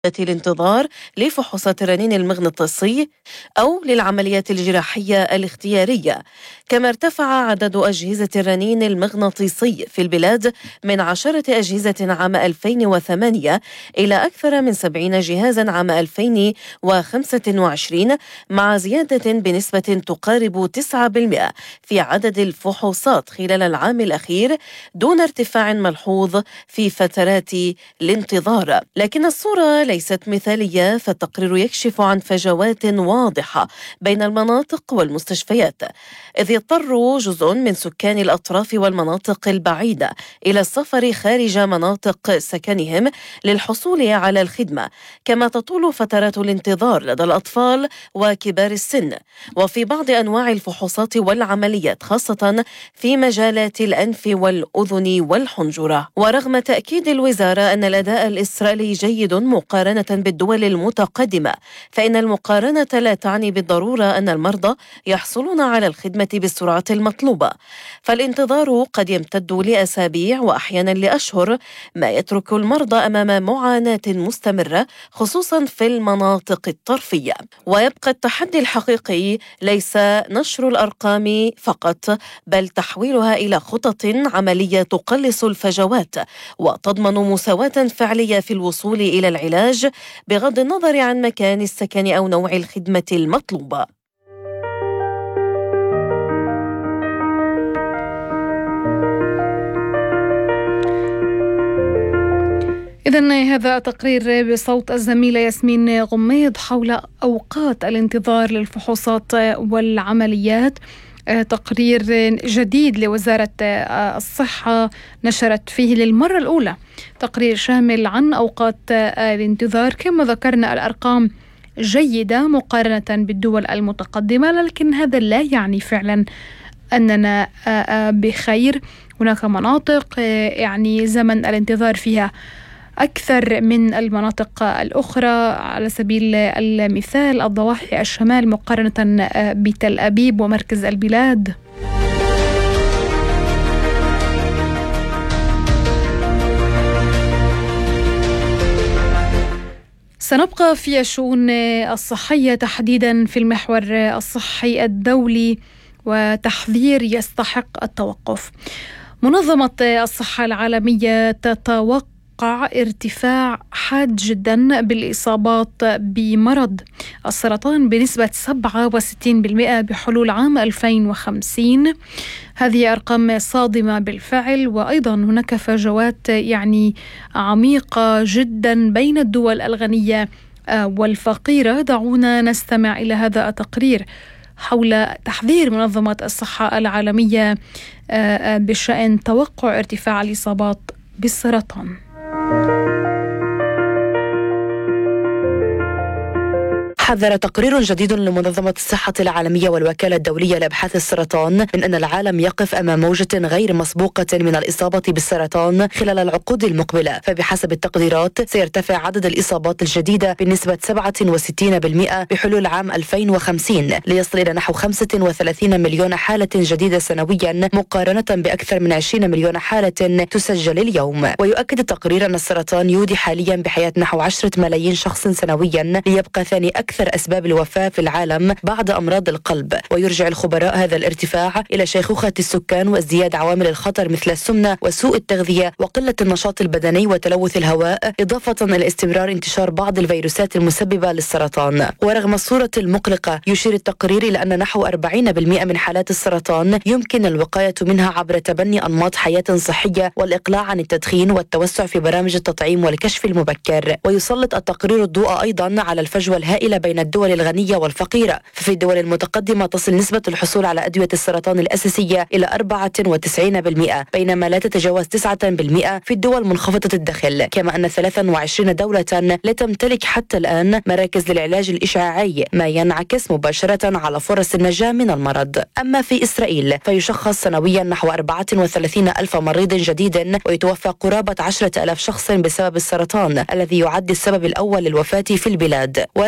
الانتظار لفحوصات الرنين المغناطيسي أو للعمليات الجراحية الاختيارية. كما ارتفع عدد أجهزة الرنين المغناطيسي في البلاد من 10 أجهزة عام 2008 إلى أكثر من 70 جهازا عام 2025، مع زيادة بنسبة تقارب 9% في عدد الفحوصات خلال العام الأخير، دون ارتفاع ملحوظ في فترات الانتظار. لكن الصورة ليست مثالية، فالتقرير يكشف عن فجوات واضحة بين المناطق والمستشفيات، إذ يضطر جزء من سكان الأطراف والمناطق البعيدة إلى السفر خارج مناطق سكنهم للحصول على الخدمة. كما تطول فترات الانتظار لدى الأطفال وكبار السن، وفي بعض أنواع الفحوصات والعمليات، خاصة في مجالات الأنف والأذن والحنجرة. ورغم تأكيد الوزارة أن الأداء الإسرائيلي جيد مقارنة بالدول المتقدمة، فإن المقارنة لا تعني بالضرورة أن المرضى يحصلون على الخدمة بالسرعة المطلوبة، فالانتظار قد يمتد لأسابيع وأحيانا لأشهر، ما يترك المرضى أمام معاناة مستمرة، خصوصا في المناطق الطرفية. ويبقى التحدي الحقيقي ليس نشر الأرقام فقط، بل تحويلها إلى خطط عملية تقلص الفجوات وتضمن مساواة فعلية في الوصول إلى العلاج، بغض النظر عن مكان السكن أو نوع الخدمة المطلوبة. إذن هذا تقرير بصوت الزميلة ياسمين غميض حول أوقات الانتظار للفحوصات والعمليات. تقرير جديد لوزارة الصحة نشرت فيه للمرة الأولى تقرير شامل عن أوقات الانتظار. كما ذكرنا الأرقام جيدة مقارنة بالدول المتقدمة، لكن هذا لا يعني فعلا أننا بخير. هناك مناطق يعني زمن الانتظار فيها أكثر من المناطق الأخرى. على سبيل المثال الضواحي الشمال مقارنة بتل أبيب ومركز البلاد. سنبقى في الشؤون الصحية تحديدا في المحور الصحي الدولي، وتحذير يستحق التوقف. منظمة الصحة العالمية تتوقع ارتفاع حاد جدا بالإصابات بمرض السرطان بنسبة 67% بحلول عام 2050. هذه أرقام صادمة بالفعل، وأيضا هناك فجوات يعني عميقة جدا بين الدول الغنية والفقيرة. دعونا نستمع إلى هذا التقرير حول تحذير منظمة الصحة العالمية بشأن توقع ارتفاع الإصابات بالسرطان. حذر تقرير جديد لمنظمة الصحة العالمية والوكالة الدولية لأبحاث السرطان من أن العالم يقف أمام موجة غير مسبوقة من الإصابة بالسرطان خلال العقود المقبلة. فبحسب التقديرات سيرتفع عدد الإصابات الجديدة بنسبة 67% بحلول عام 2050 ليصل إلى نحو 35 مليون حالة جديدة سنويا، مقارنة بأكثر من 20 مليون حالة تسجل اليوم. ويؤكد التقرير أن السرطان يودي حاليا بحياة نحو 10 ملايين شخص سنويا، ليبقى ثاني أكثر أسباب الوفاة في العالم بعد أمراض القلب. ويرجع الخبراء هذا الارتفاع إلى شيخوخة السكان وازدياد عوامل الخطر مثل السمنة وسوء التغذية وقلة النشاط البدني وتلوث الهواء، إضافة إلى استمرار انتشار بعض الفيروسات المسببة للسرطان. ورغم الصورة المقلقة، يشير التقرير إلى أن نحو 40% من حالات السرطان يمكن الوقاية منها عبر تبني أنماط حياة صحية والإقلاع عن التدخين والتوسع في برامج التطعيم والكشف المبكر. ويسلط التقرير الضوء أيضا على الفجوة الهائلة بين الدول الغنية والفقيرة. ففي الدول المتقدمة تصل نسبة الحصول على أدوية السرطان الأساسية إلى 94%، بينما لا تتجاوز 9% في الدول منخفضة الدخل. كما أن 23 دولة لا تمتلك حتى الآن مراكز للعلاج الإشعاعي، ما ينعكس مباشرة على فرص النجاة من المرض. أما في إسرائيل فيشخص سنويا نحو 34 ألف مريض جديد، ويتوفى قرابة 10,000 شخص بسبب السرطان الذي يعد السبب الأول للوفاة في البلاد. ورغم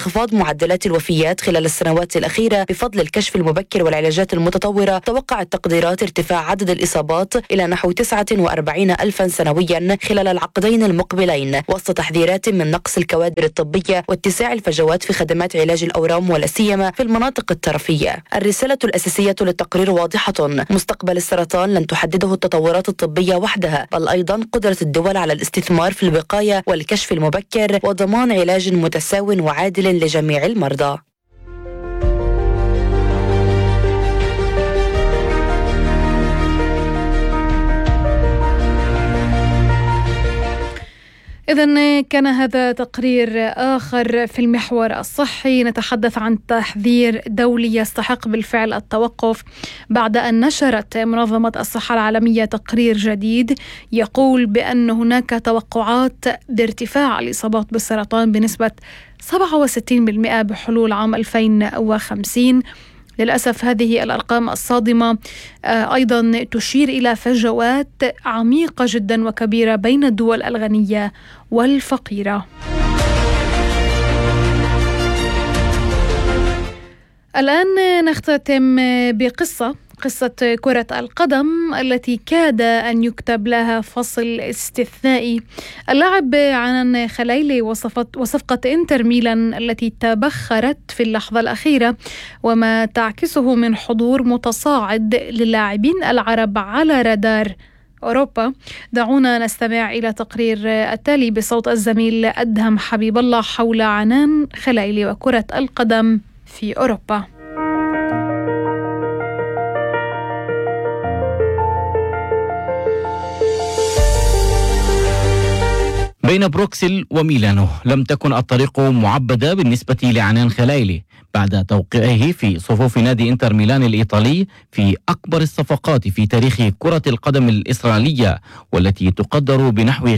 انخفاض معدلات الوفيات خلال السنوات الأخيرة بفضل الكشف المبكر والعلاجات المتطورة، توقع التقديرات ارتفاع عدد الإصابات إلى نحو 49 ألفا سنويا خلال العقدين المقبلين، وسط تحذيرات من نقص الكوادر الطبية واتساع الفجوات في خدمات علاج الأورام ولا سيما في المناطق الترفية. الرسالة الأساسية للتقرير واضحة: مستقبل السرطان لن تحدده التطورات الطبية وحدها، بل أيضا قدرة الدول على الاستثمار في الوقاية والكشف المبكر وضمان علاج متساو وعادل لجميع المرضى. إذن كان هذا تقرير آخر في المحور الصحي، نتحدث عن تحذير دولي يستحق بالفعل التوقف بعد أن نشرت منظمة الصحة العالمية تقرير جديد يقول بأن هناك توقعات بارتفاع الإصابات بالسرطان بنسبة 67% بحلول عام 2050. للأسف هذه الأرقام الصادمة أيضا تشير إلى فجوات عميقة جدا وكبيرة بين الدول الغنية والفقيرة. الآن نختتم بقصة كرة القدم التي كاد أن يكتب لها فصل استثنائي. اللاعب عنان خليلي وصفقة إنتر ميلان التي تبخرت في اللحظة الأخيرة وما تعكسه من حضور متصاعد للاعبين العرب على رادار أوروبا. دعونا نستمع إلى تقرير التالي بصوت الزميل أدهم حبيب الله حول عنان خليلي وكرة القدم في أوروبا. بين بروكسل وميلانو لم تكن الطريق معبدة بالنسبة لعنان خليلي بعد توقيعه في صفوف نادي إنتر ميلان الإيطالي في أكبر الصفقات في تاريخ كرة القدم الإسرائيلية والتي تقدر بنحو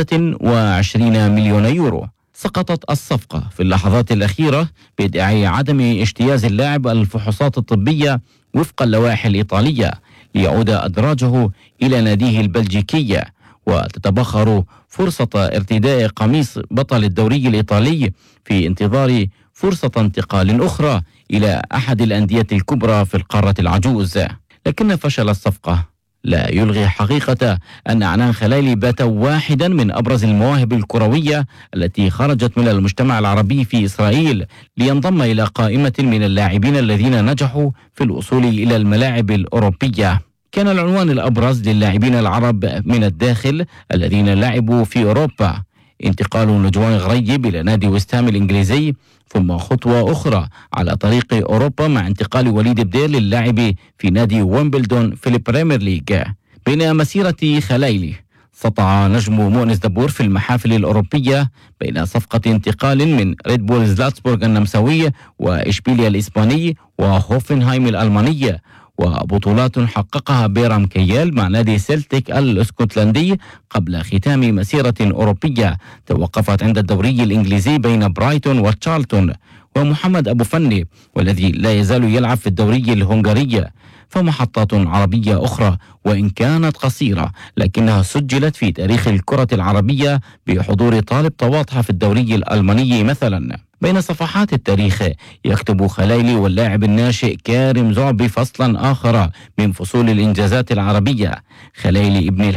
25 مليون يورو. سقطت الصفقة في اللحظات الأخيرة بادعاء عدم اجتياز اللاعب الفحوصات الطبية وفق اللوائح الإيطالية ليعود أدراجه إلى ناديه البلجيكي، وتتبخر فرصة ارتداء قميص بطل الدوري الإيطالي في انتظار فرصة انتقال أخرى إلى أحد الأندية الكبرى في القارة العجوز. لكن فشل الصفقة لا يلغي حقيقة أن عنان خليلي بات واحدا من أبرز المواهب الكروية التي خرجت من المجتمع العربي في إسرائيل لينضم إلى قائمة من اللاعبين الذين نجحوا في الوصول إلى الملاعب الأوروبية. كان العنوان الأبرز للاعبين العرب من الداخل الذين لعبوا في أوروبا انتقال نجوان غريب إلى نادي ويست هام الإنجليزي، ثم خطوة أخرى على طريق أوروبا مع انتقال وليد بدير للعب في نادي ويمبلدون في البريمير ليج. بين مسيرة خليلي سطع نجم مؤنس دبور في المحافل الأوروبية بين صفقة انتقال من ريد بول زلاتسبورغ النمساوي وإشبيليا الإسباني وهوفنهايم الألماني، وبطولات حققها بيرام كيال مع نادي سيلتيك الاسكتلندي قبل ختام مسيرة أوروبية توقفت عند الدوري الإنجليزي بين برايتون وتشارلتون، ومحمد أبو فني والذي لا يزال يلعب في الدوري الهنغاري. فمحطات عربية أخرى وإن كانت قصيرة لكنها سجلت في تاريخ الكرة العربية بحضور طالب طواطحة في الدوري الألماني مثلا. بين صفحات التاريخ يكتب خليلي واللاعب الناشئ كارم زعبي فصلا آخر من فصول الإنجازات العربية. خليلي ابن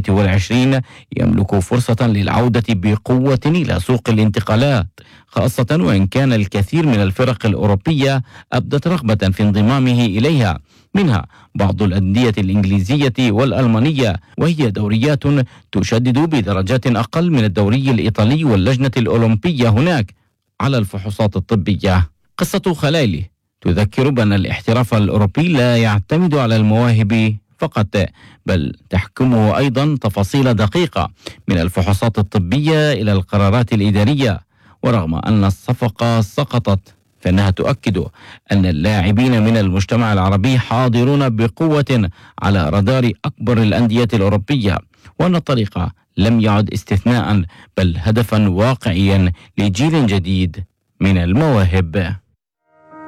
21 يملك فرصة للعودة بقوة إلى سوق الانتقالات، خاصة وإن كان الكثير من الفرق الأوروبية أبدت رغبة في انضمامه إليها، منها بعض الأندية الإنجليزية والألمانية، وهي دوريات تشدد بدرجات أقل من الدوري الإيطالي واللجنة الأولمبية هناك على الفحوصات الطبية. قصة خليلي تذكر بأن الاحتراف الأوروبي لا يعتمد على المواهب فقط، بل تحكمه أيضا تفاصيل دقيقة من الفحوصات الطبية إلى القرارات الإدارية. ورغم أن الصفقة سقطت فإنها تؤكد أن اللاعبين من المجتمع العربي حاضرون بقوة على رادار أكبر الأندية الأوروبية، وأن الطريق لم يعد استثناء بل هدفا واقعيا لجيل جديد من المواهب.